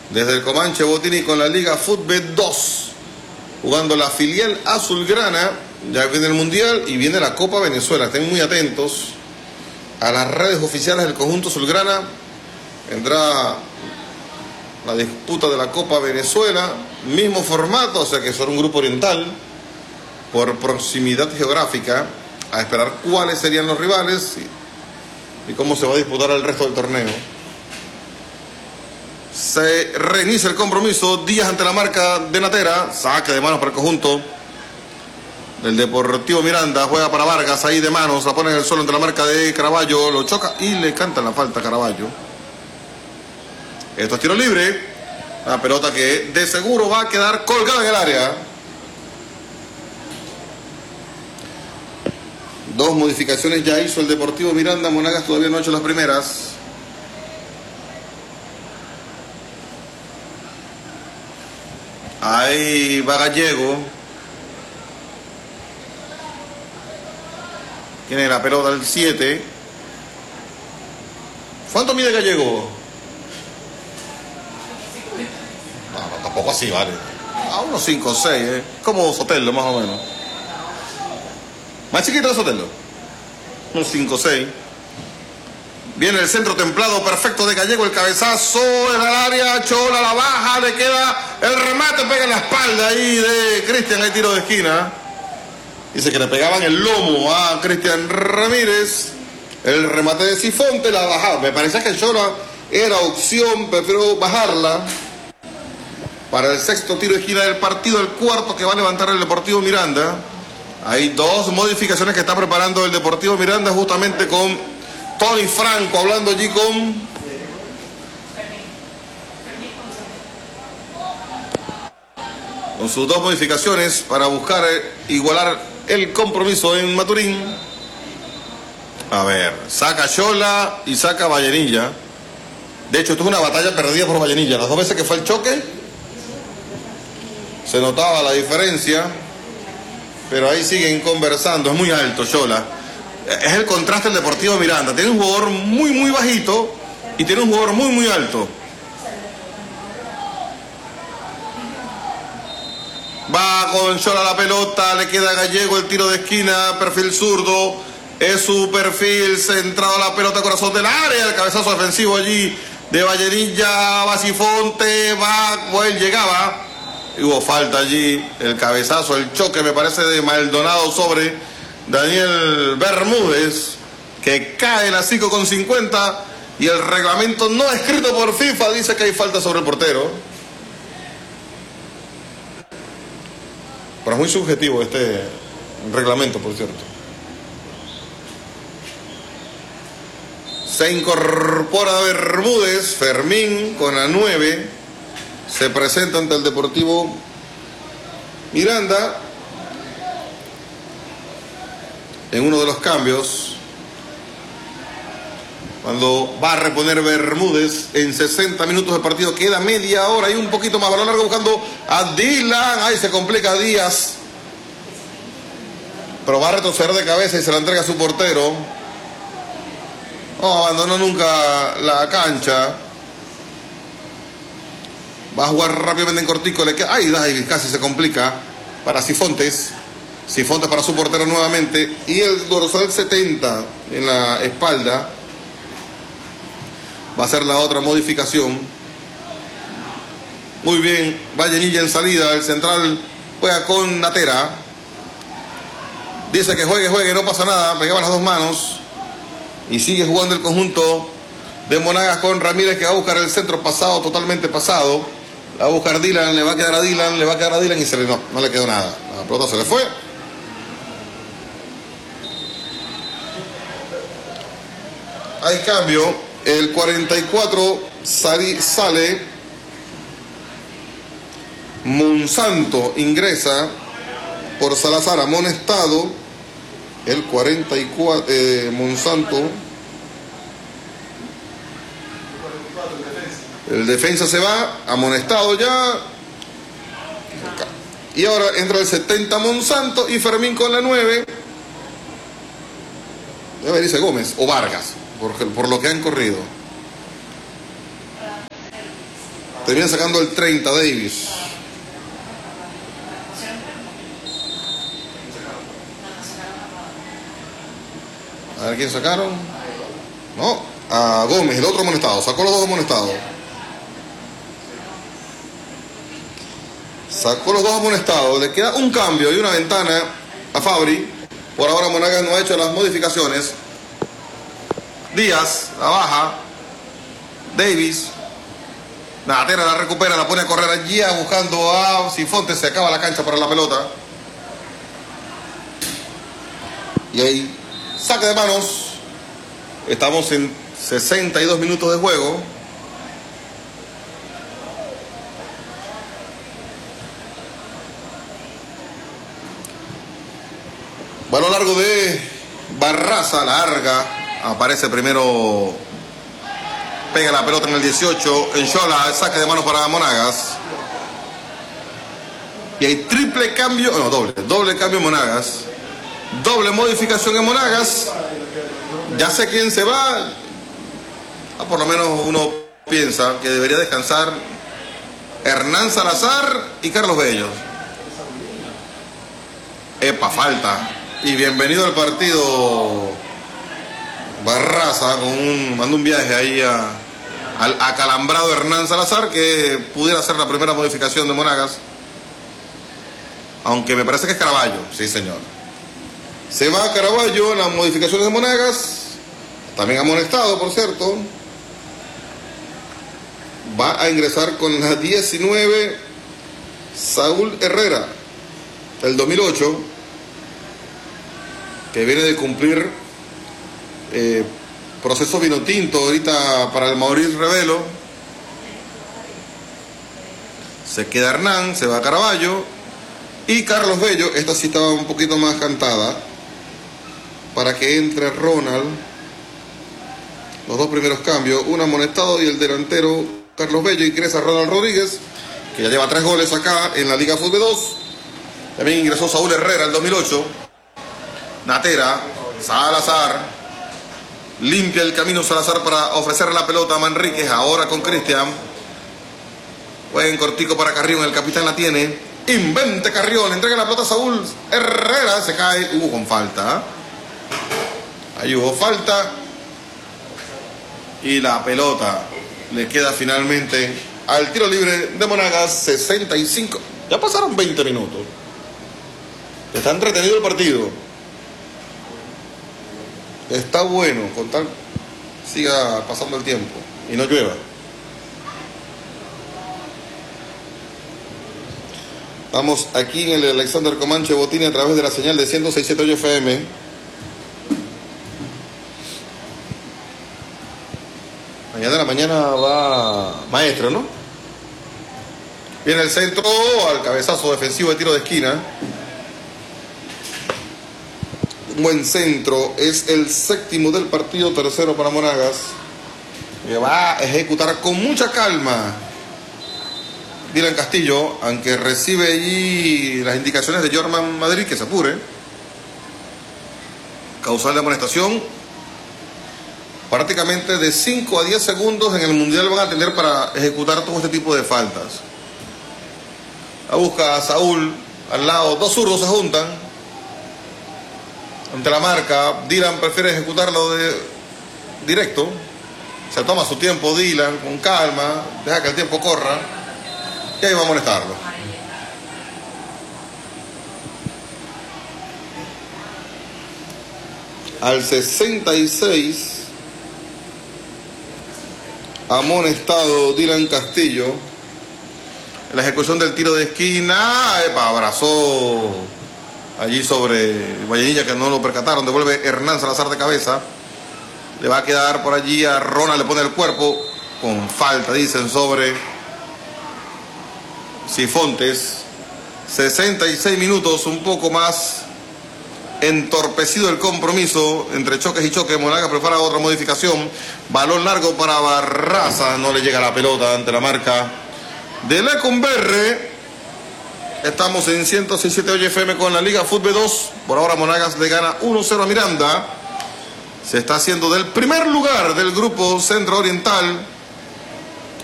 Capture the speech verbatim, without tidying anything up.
desde el Comanche Botini con la Liga Fútbol dos, jugando la filial azulgrana. Ya viene el Mundial y viene la Copa Venezuela. Estén muy atentos a las redes oficiales del conjunto azulgrana. Vendrá la disputa de la Copa Venezuela, mismo formato, o sea que son un grupo oriental, por proximidad geográfica, a esperar cuáles serían los rivales y, y cómo se va a disputar el resto del torneo. Se reinicia el compromiso. Díaz ante la marca de Natera, saque de manos para el conjunto del Deportivo Miranda, juega para Vargas, ahí de manos, la pone en el suelo ante la marca de Caraballo, lo choca y le cantan la falta a Caraballo. Esto es tiro libre, la pelota que de seguro va a quedar colgada en el área. Dos modificaciones ya hizo el Deportivo Miranda, Monagas todavía no ha hecho las primeras. Ahí va Gallego. Tiene la pelota el siete. ¿Cuánto mide Gallego? No, no, tampoco así, vale. A unos cinco o seis, ¿eh? Como Sotelo, más o menos. Más chiquito de Sotelo. Unos cinco o seis. Viene el centro templado perfecto de Gallego, el cabezazo en el área, Chola la baja, le queda el remate, pega en la espalda ahí de Cristian, el tiro de esquina. Dice que le pegaban el lomo a Cristian Ramírez. El remate de Sifonte, la bajaba. Me parecía que Chola era opción, prefiero bajarla. Para el sexto tiro de esquina del partido, el cuarto que va a levantar el Deportivo Miranda. Hay dos modificaciones que está preparando el Deportivo Miranda justamente con Tony Franco, hablando allí con con sus dos modificaciones para buscar igualar el compromiso en Maturín. A ver, saca Chola y saca Vallenilla. De hecho, esto es una batalla perdida por Vallenilla. Las dos veces que fue el choque se notaba la diferencia, pero ahí siguen conversando. Es muy alto Chola. Es el contraste del Deportivo Miranda. Tiene un jugador muy, muy bajito y tiene un jugador muy, muy alto. Va con Chola la pelota, le queda a Gallego el tiro de esquina, perfil zurdo. Es su perfil centrado a la pelota, corazón del área. El cabezazo defensivo allí de Vallenilla, Basifonte, va, pues él llegaba. Y hubo falta allí, el cabezazo, el choque me parece de Maldonado sobre Daniel Bermúdez, que cae en la cinco con cincuenta y el reglamento no escrito por FIFA dice que hay falta sobre el portero. Pero es muy subjetivo este reglamento, por cierto. Se incorpora Bermúdez, Fermín con la nueve. Se presenta ante el Deportivo Miranda en uno de los cambios. Cuando va a reponer Bermúdez en sesenta minutos de partido, queda media hora y un poquito más. Balón largo buscando a Dylan. Ahí se complica Díaz. Pero va a retroceder de cabeza y se la entrega a su portero. No abandonó nunca la cancha. Va a jugar rápidamente en cortico. Le queda... Ay, ay, casi se complica para Sifontes. Sifontes para su portero nuevamente. Y el dorsal setenta en la espalda. Va a ser la otra modificación. Muy bien. Vallenilla en salida. El central juega con Natera. Dice que juegue, juegue, no pasa nada. Pegaba las dos manos. Y sigue jugando el conjunto de Monagas con Ramírez, que va a buscar el centro pasado, totalmente pasado. La va a buscar Dylan, le va a quedar a Dylan, le va a quedar a Dylan y se le, no, no le quedó nada. La pelota se le fue. Hay cambio. El cuarenta y cuatro sale, sale Monsanto, ingresa por Salazar, amonestado. El cuarenta y cuatro, eh, Monsanto. El defensa se va, amonestado ya. Y ahora entra el setenta Monsanto y Fermín con la nueve. Debe irse Gómez o Vargas, por, por lo que han corrido. termina sacando el treinta Davis. A ver quién sacaron. No, a Gómez, el otro amonestado. Sacó los dos amonestados. Sacó los dos amonestados. Le queda un cambio y una ventana a Fabri. Por ahora Monagas no ha hecho las modificaciones. Díaz, la baja. Davis. Natera la recupera, la pone a correr allí buscando a Cifontes. Se acaba la cancha para la pelota. Y ahí, saque de manos. Estamos en sesenta y dos minutos de juego. Balón largo de Barraza, larga. Aparece primero, pega la pelota en el dieciocho. En Xola, saque de manos para Monagas. Y hay triple cambio, no, doble, doble cambio en Monagas. Doble modificación en Monagas. Ya sé quién se va. Ah, por lo menos uno piensa que debería descansar Hernán Salazar y Carlos Bello. Epa, falta. Y bienvenido al partido Barraza, con un, manda un viaje ahí a, al acalambrado Hernán Salazar, que pudiera ser la primera modificación de Monagas. Aunque me parece que es Caraballo, sí señor. Se va a Caraballo en las modificaciones de Monagas, también amonestado por cierto. Va a ingresar con la diecinueve Saúl Herrera, del dos mil ocho. Que viene de cumplir eh, proceso vino tinto ahorita para el Maurice Revelo. Se queda Hernán, se va a Caraballo. Y Carlos Bello, esta sí estaba un poquito más cantada, para que entre Ronald. Los dos primeros cambios, un amonestado y el delantero Carlos Bello. Ingresa Ronald Rodríguez, que ya lleva tres goles acá en la Liga Fútbol dos. También ingresó Saúl Herrera el dos mil ocho. Natera, Salazar, limpia el camino Salazar para ofrecer la pelota a Manríquez, ahora con Cristian. Buen cortico para Carrión, el capitán la tiene. Invente Carrión, entrega la pelota a Saúl Herrera, se cae, hubo con falta. Ahí hubo falta. Y la pelota le queda finalmente al tiro libre de Monagas, sesenta y cinco. Ya pasaron veinte minutos. Está entretenido el partido. Está bueno, con tal siga pasando el tiempo y no llueva. Estamos aquí en el Alexander Comanche Botini a través de la señal de ciento seis punto siete F M. Mañana de la mañana va Maestro, ¿no? Viene el centro al cabezazo defensivo de tiro de esquina. Un buen centro, es el séptimo del partido, tercero para Monagas, que va a ejecutar con mucha calma Dylan Castillo, aunque recibe allí las indicaciones de Jorman Madrid que se apure. Causal de amonestación. Prácticamente de cinco a diez segundos en el Mundial van a tener para ejecutar todo este tipo de faltas. La busca a Saúl al lado, dos zurdos se juntan ante la marca. Dylan prefiere ejecutarlo de directo. Se toma su tiempo Dylan, con calma, deja que el tiempo corra. Y ahí va a molestarlo. Al sesenta y seis, amonestado Dylan Castillo. La ejecución del tiro de esquina, epa, abrazó allí sobre Vallenilla, que no lo percataron. Devuelve Hernán Salazar de cabeza. Le va a quedar por allí a Ronald, le pone el cuerpo con falta, dicen, sobre Cifontes. sesenta y seis minutos, un poco más entorpecido el compromiso entre choques y choques. Monagas prepara otra modificación. Balón largo para Barraza, no le llega la pelota ante la marca de Lecumberri. Estamos en ciento seis punto siete F M con la Liga Fútbol dos. Por ahora Monagas le gana uno cero a Miranda. Se está haciendo del primer lugar del grupo Centro Oriental